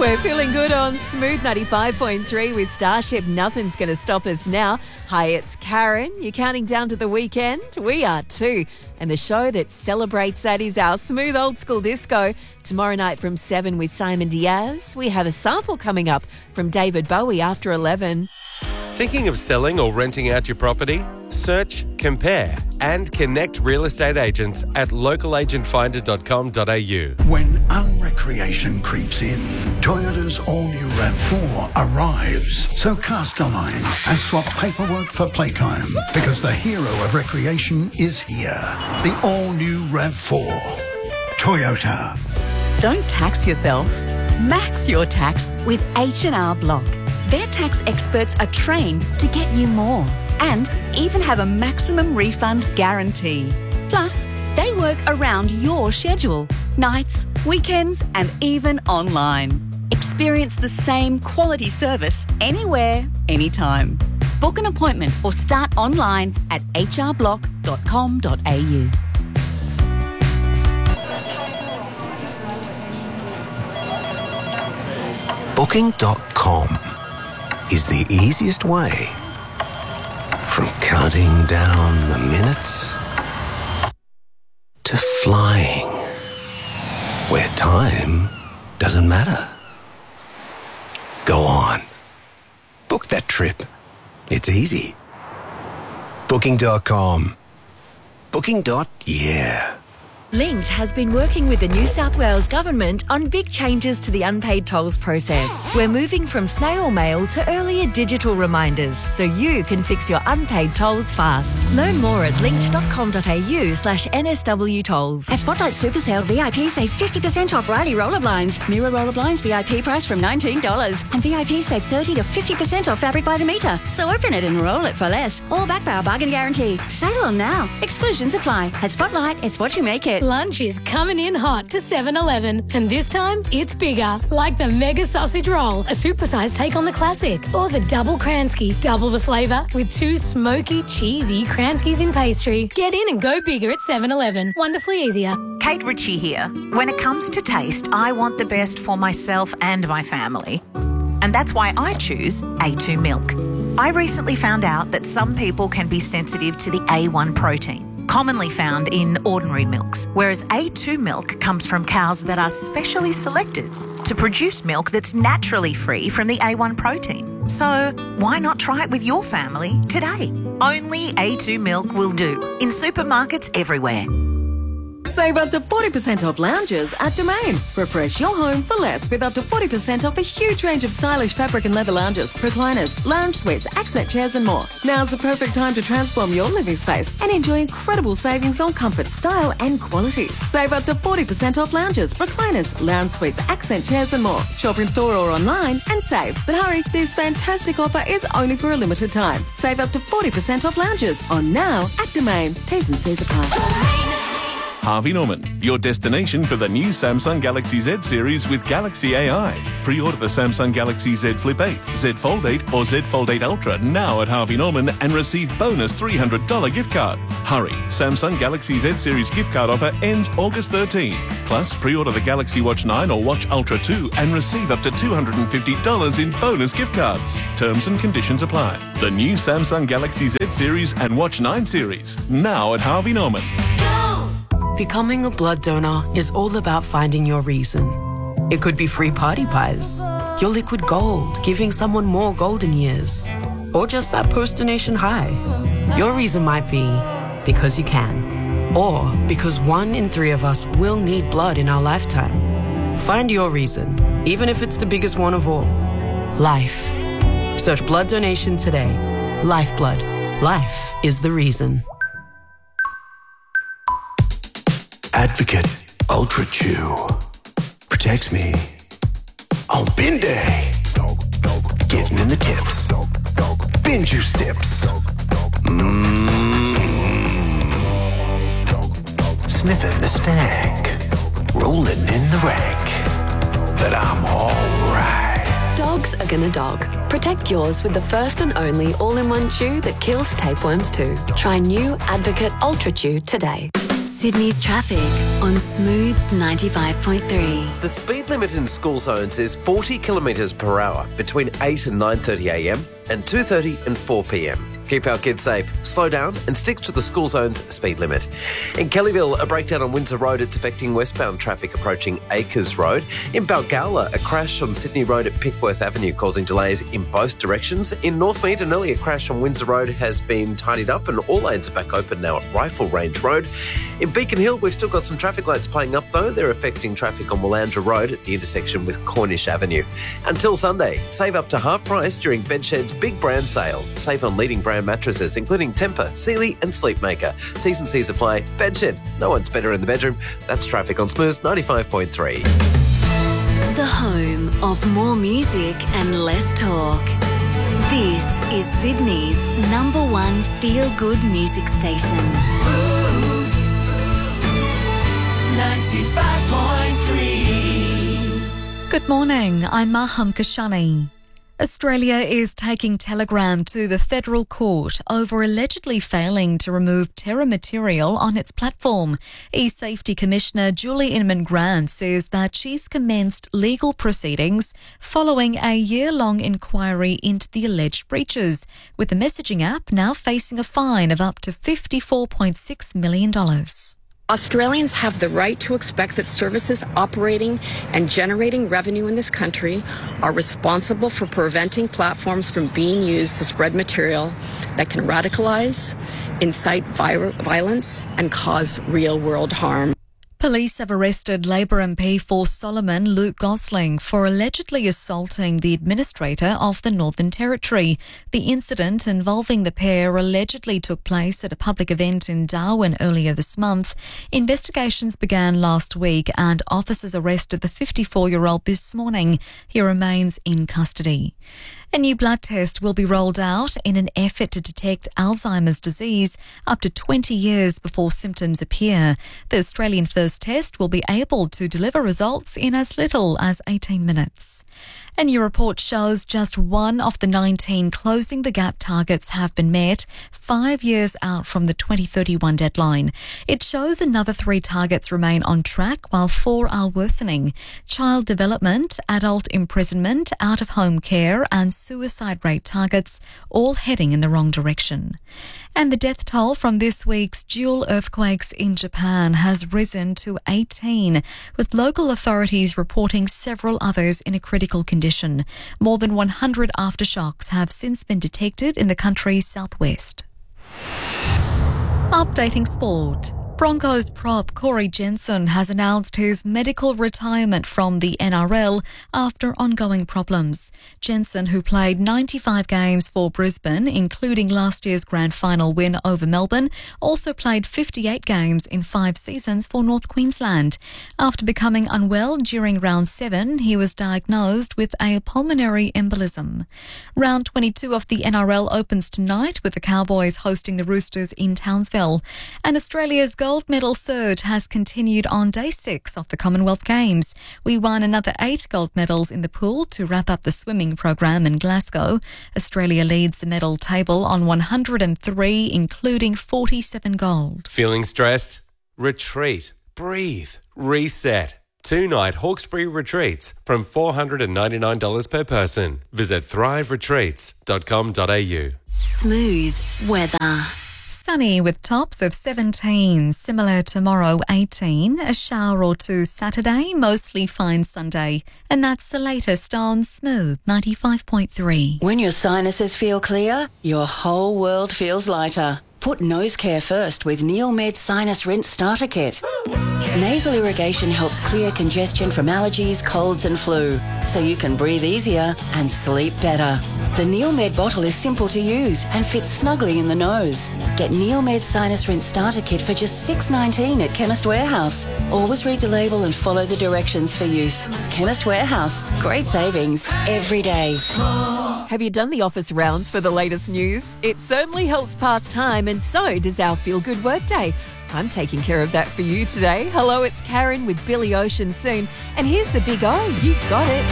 We're feeling good on Smooth 95.3 with Starship. Nothing's going to stop us now. Hi, it's Karen. You're counting down to the weekend? We are too. And the show that celebrates that is our Smooth Old School Disco. Tomorrow night from 7 with Simon Diaz. We have a sample coming up from David Bowie after 11. Thinking of selling or renting out your property? Search, compare and connect real estate agents at localagentfinder.com.au. When unrecreation creeps in, Toyota's all-new RAV4 arrives. So cast a line and swap paperwork for playtime, because the hero of recreation is here. The all-new RAV4. Toyota. Don't tax yourself. Max your tax with H&R Block. Their tax experts are trained to get you more and even have a maximum refund guarantee. Plus, they work around your schedule, nights, weekends, and even online. Experience the same quality service anywhere, anytime. Book an appointment or start online at hrblock.com.au. Booking.com is the easiest way from counting down the minutes to flying, where time doesn't matter. Go on. Book that trip. It's easy. Booking.com. Booking.yeah. Linked has been working with the New South Wales Government on big changes to the unpaid tolls process. We're moving from snail mail to earlier digital reminders so you can fix your unpaid tolls fast. Learn more at linked.com.au/NSW tolls. At Spotlight Super Sale, VIP save 50% off Riley roller blinds. Mirror roller blinds VIP price from $19. And VIP save 30 to 50% off fabric by the metre. So open it and roll it for less. All backed by our bargain guarantee. Sale on now. Exclusions apply. At Spotlight, it's what you make it. Lunch is coming in hot to 7-Eleven, and this time it's bigger, like the Mega Sausage Roll, a supersized take on the classic, or the Double Kransky, double the flavour with 2 smoky, cheesy Kranskys in pastry. Get in and go bigger at 7-Eleven. Wonderfully easier. Kate Ritchie here. When it comes to taste, I want the best for myself and my family. And that's why I choose A2 milk. I recently found out that some people can be sensitive to the A1 protein, commonly found in ordinary milks, whereas A2 milk comes from cows that are specially selected to produce milk that's naturally free from the A1 protein. So why not try it with your family today? Only A2 milk will do in supermarkets everywhere. Save up to 40% off lounges at Domain. Refresh your home for less with up to 40% off a huge range of stylish fabric and leather lounges, recliners, lounge suites, accent chairs and more. Now's the perfect time to transform your living space and enjoy incredible savings on comfort, style and quality. Save up to 40% off lounges, recliners, lounge suites, accent chairs and more. Shop in store or online and save. But hurry, this fantastic offer is only for a limited time. Save up to 40% off lounges on now at Domain. T's and C's apply. Harvey Norman, your destination for the new Samsung Galaxy Z series with Galaxy AI. Pre-order the Samsung Galaxy Z Flip 8, Z Fold 8 or Z Fold 8 Ultra now at Harvey Norman and receive bonus $300 gift card. Hurry, Samsung Galaxy Z series gift card offer ends August 13. Plus, pre-order the Galaxy Watch 9 or Watch Ultra 2 and receive up to $250 in bonus gift cards. Terms and conditions apply. The new Samsung Galaxy Z series and Watch 9 series now at Harvey Norman. Becoming a blood donor is all about finding your reason. It could be free party pies, your liquid gold, giving someone more golden years, or just that post-donation high. Your reason might be because you can, or because 1 in 3 of us will need blood in our lifetime. Find your reason, even if it's the biggest one of all. Life. Search blood donation today. Lifeblood. Life is the reason. Advocate Ultra Chew protects me on bin day. Getting in the tips. Bin juice sips. Sniffing the stank. Rolling in the rank. But I'm alright. Dogs are gonna dog. Protect yours with the first and only all-in-one chew that kills tapeworms too. Try new Advocate Ultra Chew today. Sydney's traffic on Smooth 95.3. The speed limit in school zones is 40 kilometres per hour between 8 and 9:30am and 2:30 and 4pm. Keep our kids safe, slow down and stick to the school zone's speed limit. In Kellyville, a breakdown on Windsor Road, it's affecting westbound traffic approaching Acres Road. In Balgowlah, a crash on Sydney Road at Pickworth Avenue causing delays in both directions. In Northmead, an earlier crash on Windsor Road has been tidied up and all lanes are back open now at Rifle Range Road. In Beacon Hill, we've still got some traffic lights playing up though. They're affecting traffic on Willandra Road at the intersection with Cornish Avenue. Until Sunday, save up to half price during Bedshed's big brand sale. Save on leading brand mattresses including Tempur, Sealy and Sleepmaker. T's and C's apply. Bedshed, no one's better in the bedroom. That's traffic on Smooth 95.3. The home of more music and less talk. This is Sydney's #1 feel-good music station. Smooth 95.3. Good morning, I'm Maham Kashani. Australia is taking Telegram to the federal court over allegedly failing to remove terror material on its platform. eSafety Commissioner Julie Inman-Grant says that she's commenced legal proceedings following a year-long inquiry into the alleged breaches, with the messaging app now facing a fine of up to $54.6 million. Australians have the right to expect that services operating and generating revenue in this country are responsible for preventing platforms from being used to spread material that can radicalize, incite violence, and cause real-world harm. Police have arrested Labor MP for Solomon, Luke Gosling, for allegedly assaulting the administrator of the Northern Territory. The incident involving the pair allegedly took place at a public event in Darwin earlier this month. Investigations began last week and officers arrested the 54-year-old this morning. He remains in custody. A new blood test will be rolled out in an effort to detect Alzheimer's disease up to 20 years before symptoms appear. The Australian First test will be able to deliver results in as little as 18 minutes. A new report shows just one of the 19 Closing the Gap targets have been met 5 years out from the 2031 deadline. It shows another 3 targets remain on track while 4 are worsening. Child development, adult imprisonment, out-of-home care and suicide rate targets all heading in the wrong direction. And the death toll from this week's dual earthquakes in Japan has risen to 18, with local authorities reporting several others in a critical condition. More than 100 aftershocks have since been detected in the country's southwest. Updating sport. Broncos prop Corey Jensen has announced his medical retirement from the NRL after ongoing problems. Jensen, who played 95 games for Brisbane, including last year's grand final win over Melbourne, also played 58 games in 5 seasons for North Queensland. After becoming unwell during round 7, he was diagnosed with a pulmonary embolism. Round 22 of the NRL opens tonight with the Cowboys hosting the Roosters in Townsville. And Australia's gold medal surge has continued on day 6 of the Commonwealth Games. We won another 8 gold medals in the pool to wrap up the swimming program in Glasgow. Australia leads the medal table on 103, including 47 gold. Feeling stressed? Retreat. Breathe. Reset. 2-night Hawkesbury retreats from $499 per person. Visit thriveretreats.com.au. Smooth weather. Sunny with tops of 17, similar tomorrow 18, a shower or two Saturday, mostly fine Sunday. And that's the latest on Smooth 95.3. When your sinuses feel clear, your whole world feels lighter. Put nose care first with NeilMed Sinus Rinse Starter Kit. Nasal irrigation helps clear congestion from allergies, colds and flu, so you can breathe easier and sleep better. The NeilMed bottle is simple to use and fits snugly in the nose. Get NeilMed Sinus Rinse Starter Kit for just $6.19 at Chemist Warehouse. Always read the label and follow the directions for use. Chemist Warehouse, great savings every day. Have you done the office rounds for the latest news? It certainly helps pass time, and so does our Feel Good Workday. I'm taking care of that for you today. Hello, it's Karen with Billy Ocean soon. And here's the big O. You got it.